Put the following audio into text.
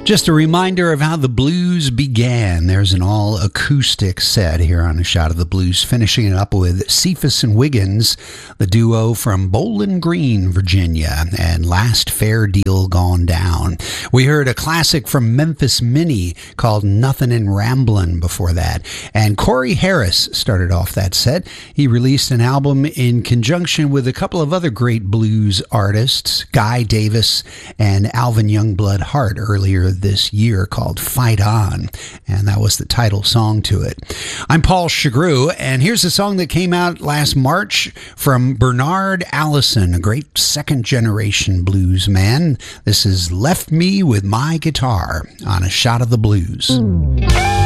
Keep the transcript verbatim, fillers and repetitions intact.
Just a reminder of how the blues began. There's an all-acoustic set here on A Shot of the Blues, finishing it up with Cephas and Wiggins, the duo from Bowling Green, Virginia, and Last Fair Deal Gone Down. We heard a classic from Memphis Minnie called Nothin' and Ramblin' before that, and Corey Harris started off that set. He released an album in conjunction with a couple of other great blues artists, Guy Davis and Alvin Youngblood Hart, earlier this year, called Fight On, and that was the title song to it. I'm Paul Chagru, and here's a song that came out last March from Bernard Allison, a great second-generation blues man. This is Left Me With My Guitar on A Shot of the Blues.